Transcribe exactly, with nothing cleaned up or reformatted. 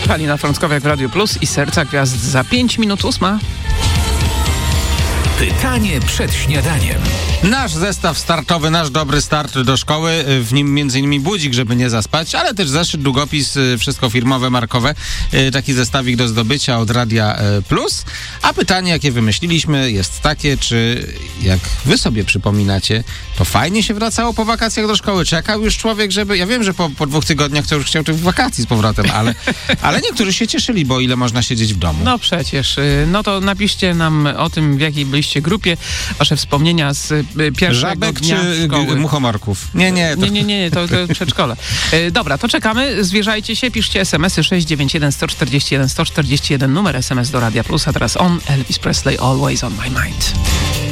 Halina Frąckowiak w Radio Plus i Serca Gwiazd za pięć minut ósma. Pytanie przed śniadaniem. Nasz zestaw startowy, nasz dobry start do szkoły, w nim między innymi budzik, żeby nie zaspać, ale też zeszyt, długopis, wszystko firmowe, markowe, taki zestawik do zdobycia od Radia Plus. A pytanie, jakie wymyśliliśmy, jest takie, czy jak wy sobie przypominacie, to fajnie się wracało po wakacjach do szkoły? Czekał już człowiek, żeby... Ja wiem, że po, po dwóch tygodniach to już chciał tych wakacji z powrotem, ale, ale niektórzy się cieszyli, bo ile można siedzieć w domu. No przecież. No to napiszcie nam o tym, w jakiej byliście grupie, wasze wspomnienia z pierwszego Żabek dnia czy szkoły. muchomorków? Nie, nie. To... Nie, nie, nie, to, to przedszkole. E, dobra, to czekamy, zwierzajcie się, piszcie es em esy sześć dziewięć jeden jeden cztery jeden jeden, sto czterdzieści jeden, numer es em es do Radia Plus, a teraz on, Elvis Presley, Always on my mind.